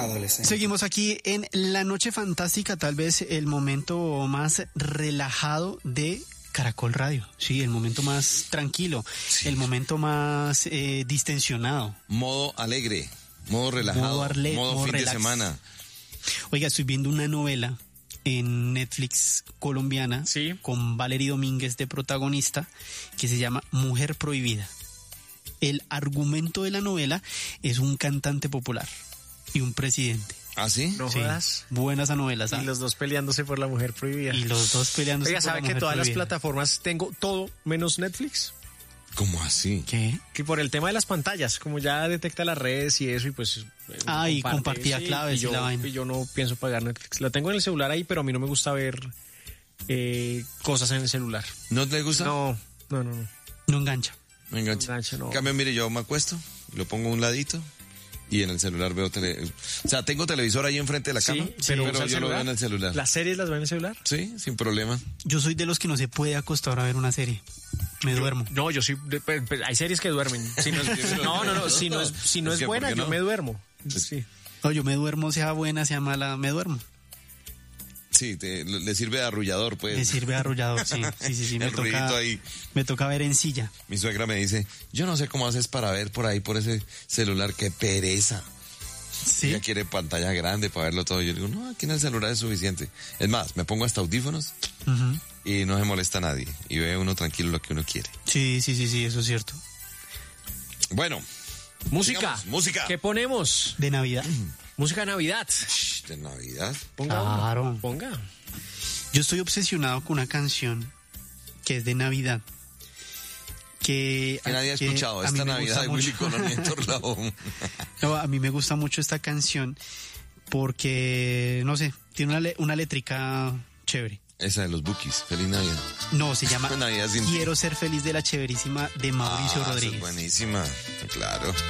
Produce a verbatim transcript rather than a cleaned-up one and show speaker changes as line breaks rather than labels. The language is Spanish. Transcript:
adolescente.
Seguimos aquí en La Noche Fantástica, tal vez el momento más relajado de Caracol Radio. Sí, el momento más tranquilo, sí. El momento más eh, distensionado.
Modo alegre, modo relajado,
modo, arle,
modo, modo fin relax. de semana.
Oiga, estoy viendo una novela en Netflix colombiana,
¿sí?
Con Valery Domínguez de protagonista, que se llama Mujer Prohibida. El argumento de la novela es un cantante popular y un presidente.
¿Ah, sí?
No
sí,
jodas.
Buena esa novela, ¿sabes?
Y los dos peleándose por la mujer prohibida.
Y los dos peleándose
Oiga,
por la
¿sabe
mujer
que todas
prohibida?
las plataformas tengo todo menos Netflix?
¿Cómo así?
¿Qué?
Que por el tema de las pantallas, como ya detecta las redes y eso, y pues...
Ah, y compartía
sí,
claves
y yo,
y la vaina.
y yo no pienso pagar Netflix. La tengo en el celular ahí, pero a mí no me gusta ver eh, cosas en el celular.
¿No te gusta?
No, no, no. No,
no engancha.
Me engancha.
No engancha, no.
En cambio, mire, yo me acuesto, lo pongo a un ladito y en el celular veo tele... O sea, tengo televisor ahí enfrente de la cama,
sí,
pero,
pero
yo lo veo en el celular.
¿Las series las veo en el celular?
Sí, sin problema.
Yo soy de los que no se puede acostar a ver una serie. Me
yo,
duermo.
No, yo sí. Pues, pues, hay series que duermen. Si no, es, no, no, no. Si no es, si no es, es buena, no? yo me duermo. Sí.
No, yo me duermo, sea buena, sea mala, me duermo.
Sí, te, le sirve de arrullador, pues.
Le sirve de arrullador, sí. Sí, sí, sí. Me
el
toca,
ruidito ahí.
Me toca ver en silla.
Mi suegra me dice, yo no sé cómo haces para ver por ahí, por ese celular, qué pereza.
Sí.
Ella quiere pantalla grande para verlo todo. Yo le digo, no, aquí en el celular es suficiente. Es más, me pongo hasta audífonos uh-huh. y no se molesta a nadie. Y ve uno tranquilo lo que uno quiere.
Sí, sí, sí, sí, eso es cierto.
Bueno.
Música.
Digamos, música.
¿Qué ponemos?
De Navidad.
Música de Navidad.
¿De Navidad?
Ponga
claro.
Uno. Ponga.
Yo estoy obsesionado con una canción que es de Navidad. Que,
que nadie ha
que
escuchado esta Navidad de Willy Colón y Héctor Lavoe.
No, a mí me gusta mucho esta canción porque, no sé, tiene una, le- una letrica chévere.
Esa de los Bukis, Feliz Navidad.
No, se llama
Navidad sin
Quiero ser feliz de la chéverísima de Mauricio
ah,
Rodríguez.
Es buenísima, claro.